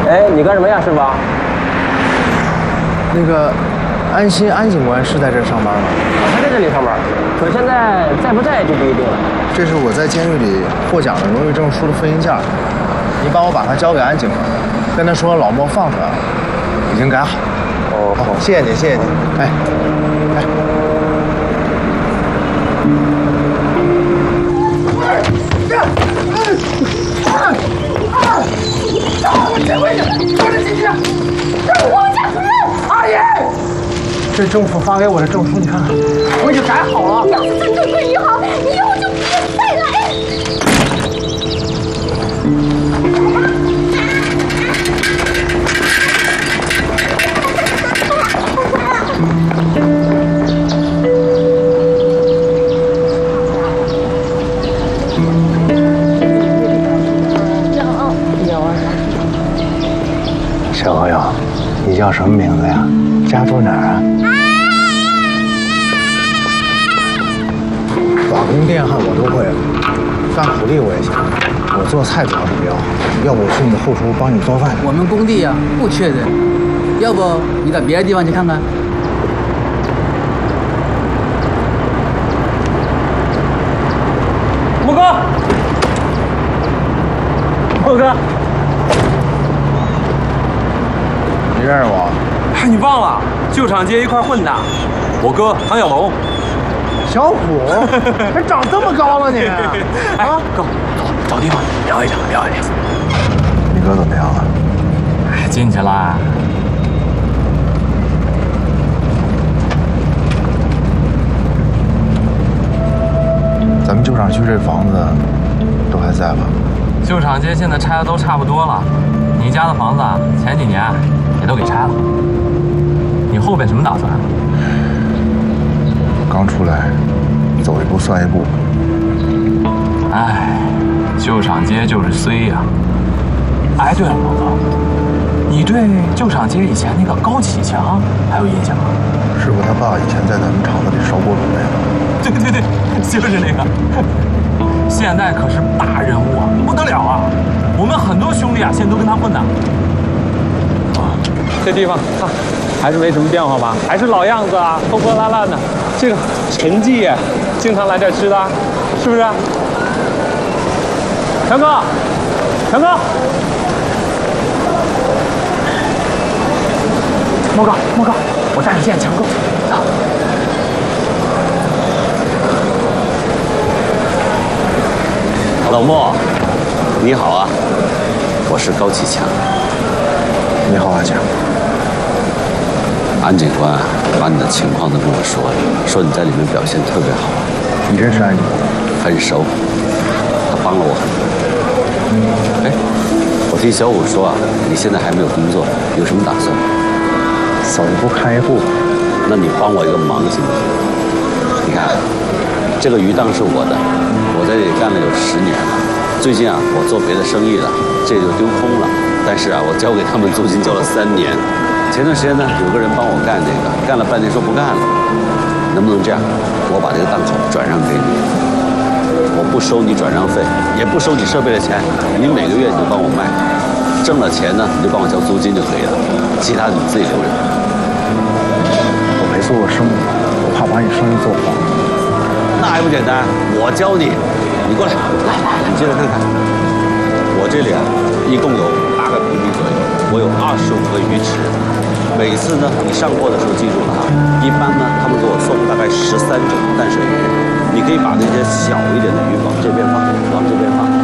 哎，你干什么呀，师傅？ 那个安心安警官是在这儿上班吗？ 他在这里上班，可现在在不在就不一定了。 这是我在监狱里获奖的荣誉证书的复印件，你帮我把它交给安警官，跟他说老莫放出来了，已经改好。哦，好，谢谢你，谢谢你。哎，哎。 谁回去？快点进去！这是我们家主任，阿姨。 这政府发给我的证书，你看看，我已经改好了。 要是真正对你好，你以后就别再来。 小朋友，你叫什么名字呀？家住哪儿啊？瓦工电焊我都会，干苦力我也行。我做菜主要是比较好，要不我去你后厨帮你做饭？ 我们工地呀不缺人，要不你到别的地方去看看？ 莫哥，莫哥。 你认识我？ 哎，你忘了旧厂街一块混的，我哥唐小龙。 小虎，还长这么高了你？ 啊，哥，走，找地方聊一聊，聊一聊。 你哥怎么样了？ 哎，进去了。 咱们旧厂区这房子都还在吧？ 旧厂街现在拆的都差不多了，你家的房子前几年也都给拆了。你后边什么打算？ 刚出来，走一步算一步。 哎，旧厂街就是衰呀。哎，对了，毛哥，你对旧厂街以前那个高启强还有印象吗？ 师傅他爸以前在咱们厂子里烧锅炉那个。 对对对，就是那个。现在可是大人物啊，不得了啊！我们很多兄弟啊，现在都跟他混呢。这地方啊，还是没什么变化吧？还是老样子啊，破破烂烂的。这个陈记经常来这儿吃的，是不是？强哥，强哥，莫哥，莫哥，我带你见强哥，走。 老莫，你好啊，我是高启强。 你好，阿强。 安警官把你的情况都跟我说了，说你在里面表现特别好。 你认识安警官？ 很熟，他帮了我很多。哎，我听小虎说啊，你现在还没有工作，有什么打算？ 走一步看一步。 那你帮我一个忙行不行？你看，这个鱼档是我的，我在这里干了有10年了。最近啊，我做别的生意了，这就丢空了。但是啊，我交给他们租金交了3年。前段时间呢，有个人帮我干这个，干了半天说不干了。能不能这样？我把这个档口转让给你，我不收你转让费，也不收你设备的钱，你每个月你就帮我卖，挣了钱呢，你就帮我交租金就可以了，其他你自己留着。 我没做过生意，我怕把你生意做黄。 那还不简单？我教你，你过来，你进来看看。我这里啊，一共有8个平米左右，我有25个鱼池。每次呢，你上货的时候记住了啊，一般呢，他们给我送大概13种淡水鱼，你可以把那些小一点的鱼往这边放，往这边放。